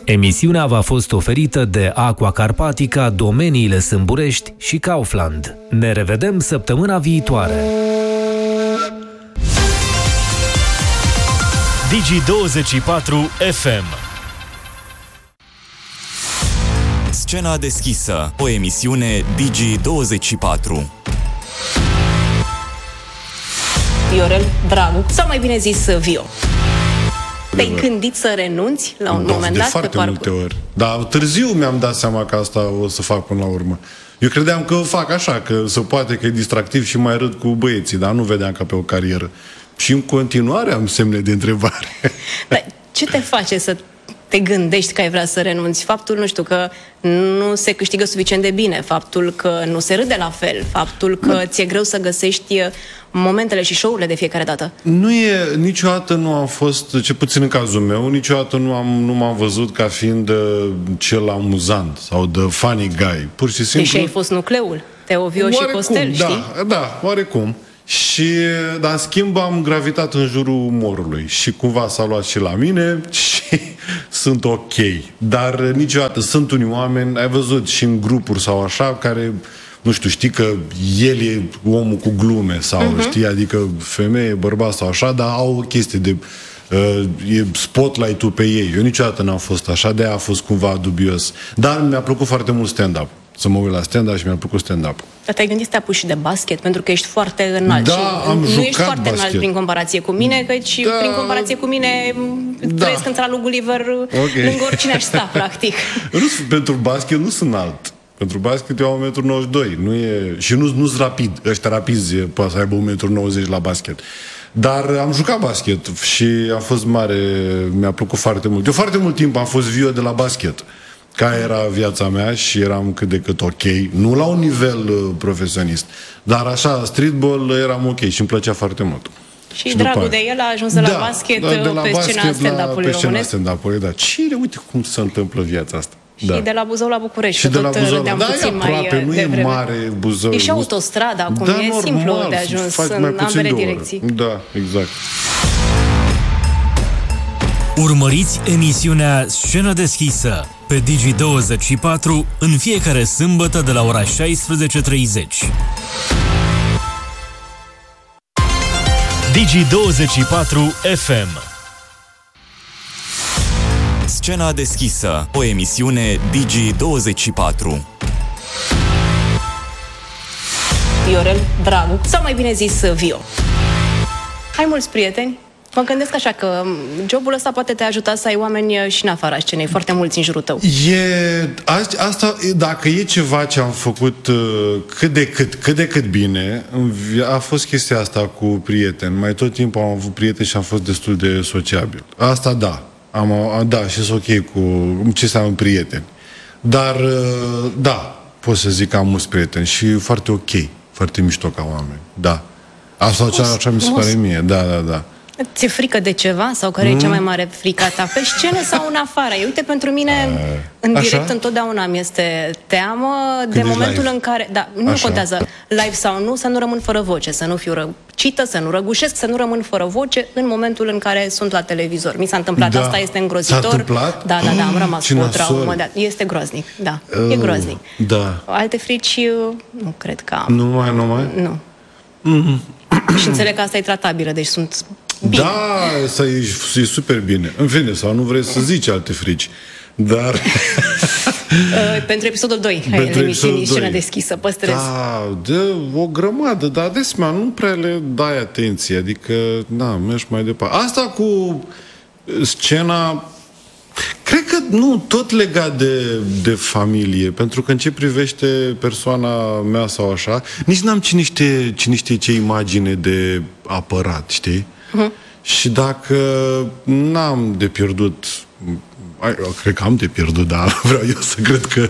Emisiunea v-a fost oferită de Aqua Carpatica, Domeniile Sâmburești și Kaufland. Ne revedem săptămâna viitoare! Digi24 FM. Scena deschisă, o emisiune Digi24. Viorel Dragu, sau mai bine zis Vio. Te-ai gândit să renunți la un moment dat foarte multe ori. Dar târziu mi-am dat seama că asta o să fac până la urmă. Eu credeam că fac așa, că se poate, că e distractiv și mai râd cu băieții, dar nu vedeam ca pe o carieră. Și în continuare am semne de întrebare. Dar ce te face să te gândești că ai vrea să renunți? Faptul, nu știu, că nu se câștigă suficient de bine, faptul că nu se râde la fel, faptul că ți-e greu să găsești momentele și show-urile de fiecare dată. Niciodată nu am fost, ce puțin în cazul meu, niciodată nu m-am văzut ca fiind cel amuzant sau de funny guy. Pur și simplu. Deși ai fost nucleul, Teo, Vio și Costel, știi? Da, oarecum. Dar în schimb am gravitat în jurul umorului și cumva s-a luat și la mine și sunt ok. Dar niciodată sunt unii oameni, ai văzut și în grupuri sau așa, care, nu știu, știi că el e omul cu glume sau știi, adică femeie, bărbat sau așa, dar au o chestie de e spotlight-ul pe ei. Eu niciodată n-am fost așa, de-aia a fost cumva dubios. Dar mi-a plăcut foarte mult stand-up. Să mă uit la stand-up și mi-a plăcut stand-up. Dar te-ai gândit să te apuci și de basket? Pentru că ești foarte înalt. Da, și am nu jucat ești foarte basket. înalt prin comparație cu mine, căci prin comparație cu mine trăiesc în țara lui Gulliver, lângă oricine aș sta, practic. Pentru basket nu sunt înalt. Pentru basket eu am 1,92 m. Și nu-s rapid. Ăștia rapizi poate să aibă 1,90 m la basket. Dar am jucat basket și a fost mare, mi-a plăcut foarte mult. Eu foarte mult timp am fost Vio de la basket. Ca era viața mea și eram cât de cât ok. Nu la un nivel profesionist. Dar așa, streetball eram ok și îmi plăcea foarte mult. Și dragul de el a ajuns de la basket pe scena stand-up-ului românesc. Stand-up-ului, da. Cine, uite cum se întâmplă viața asta. Și de la Buzău la București. Și de la Buzău, puțin e aproape, nu e mare Buzău. E și autostradă acum, e simplu de ajuns în ambele direcții. Da, exact. Urmăriți emisiunea Scenă deschisă pe Digi24 în fiecare sâmbătă de la ora 16:30. Digi24 FM. Scena deschisă, o emisiune Digi24. Viorel Dragu, sau mai bine zis Vio. Ai mulți prieteni? Mă gândesc așa că jobul ăsta poate te ajuta să ai oameni și în afara scenei, foarte mulți în jurul tău. Asta, dacă e ceva ce am făcut cât de cât bine, a fost chestia asta cu prieteni. Mai tot timpul am avut prieteni și am fost destul de sociabil. Asta da. Da, și sunt ok cu ce înseamnă prieteni. Dar, da, pot să zic că am mulți prieteni și foarte ok, foarte mișto ca oameni. Da. Asta așa mi se pare mie. Da. Ți-e frică de ceva? Sau care e cea mai mare frica ta? Pe scenă sau în afară? Uite, pentru mine, în direct, întotdeauna mi este teamă de momentul în care... Da, nu contează live sau nu, să nu rămân fără voce, să nu fiu răcită, să nu răgușesc, să nu rămân fără voce în momentul în care sunt la televizor. Mi s-a întâmplat, asta este îngrozitor. S-a întâmplat? Da, am rămas cu o traumă. Da, este groaznic, da, e groaznic. Da. Alte frici, nu cred că am. Nu. Nu. Și înțeleg că asta e tratabilă, deci sunt... Bine. Da, e super bine. În fine, sau nu vrei să zici alte frici. Dar... pentru episodul 2 ai emisiunii Scenă deschisă, păstrez. Da, de o grămadă, dar desmea nu prea le dai atenție. Adică, mergi mai departe. Asta cu scena... Cred că nu, tot legat de familie, pentru că în ce privește persoana mea sau așa, nici n-am cine știe ce imagine de apărat, știi? Și dacă n-am de pierdut, cred că am de pierdut, dar vreau eu să cred că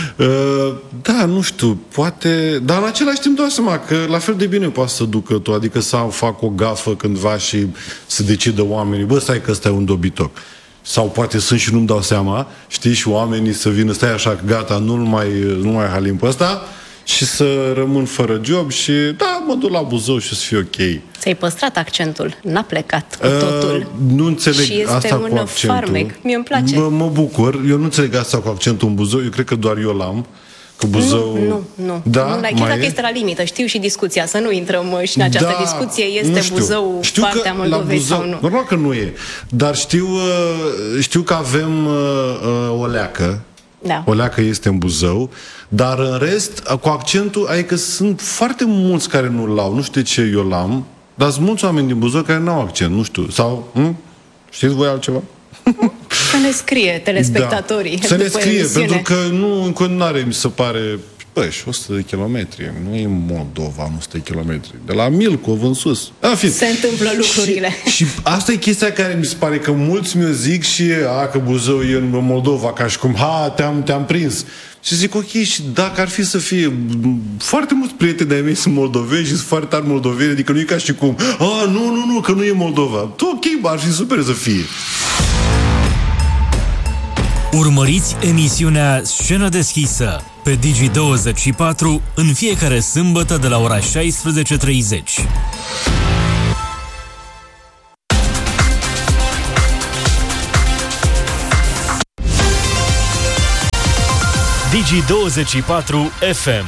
da, nu știu, poate, dar în același timp dau seama că la fel de bine poate să ducă tot, adică să fac o gafă cândva și să decidă oamenii, stai că ăsta e un dobitoc. Sau poate sunt și nu-mi dau seama, știi, și oamenii să vină, stai așa, gata, nu mai halim pe ăsta și să rămân fără job și da, mă duc la Buzău și o să fie ok. Ți-ai păstrat accentul, n-a plecat cu totul. Nu înțeleg și este asta un cu accentul. farmec, mie îmi place. Mă bucur, eu nu înțeleg asta cu accentul în Buzău, eu cred că doar eu l-am. Că Buzău... Nu. Da? Chiar dacă este la limită, știu și discuția, să nu intrăm și în această discuție, este Buzău partea Moldovei sau nu? Normal că nu e, dar știu că avem o leacă. Da. O leacă este în Buzău, dar în rest, cu accentul, adică sunt foarte mulți care nu l-au, nu știu de ce eu l-am, dar sunt mulți oameni din Buzău care nu au accent, nu știu, sau, știți voi altceva? Să ne scrie telespectatorii. Da. Să ne scrie, pentru că nu, în continuare mi se pare, și 100 de kilometri, nu e Moldova, 100 de kilometri, de la Milcov în sus. Se întâmplă lucrurile. Și asta e chestia care mi se pare că mulți mi-o zic și că Buzău e în Moldova, ca și cum, te-am prins. Și zic, ok, și dacă ar fi să fie foarte mulți prieteni de-ai mei sunt moldoveni și sunt foarte tari moldoveni, adică nu e ca și cum, nu, că nu e Moldova. Ok, ar fi super să fie. Urmăriți emisiunea Scenă deschisă pe Digi24 în fiecare sâmbătă de la ora 16:30. Digi24 FM.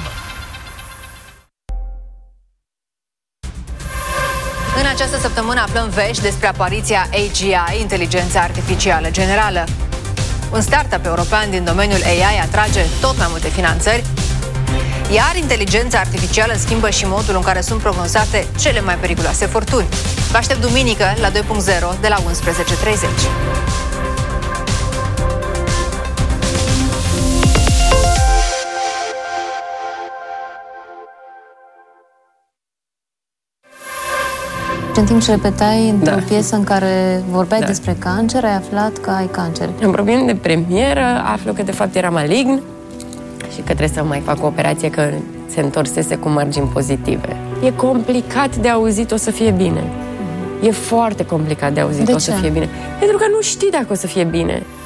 În această săptămână aflăm vești despre apariția AGI, inteligența artificială generală. Un startup european din domeniul AI atrage tot mai multe finanțări, iar inteligența artificială schimbă și modul în care sunt prognozate cele mai periculoase furtuni. Vă aștept duminică la 2.0 de la 11:30. În timp ce repetai într-o piesă în care vorbeai despre cancer, ai aflat că ai cancer. În provin de premieră, aflu că de fapt era malign și că trebuie să mai fac o operație, că se întorsese cu margini pozitive. E complicat de auzit, o să fie bine. E foarte complicat de auzit, o să fie bine. Pentru că nu știi dacă o să fie bine.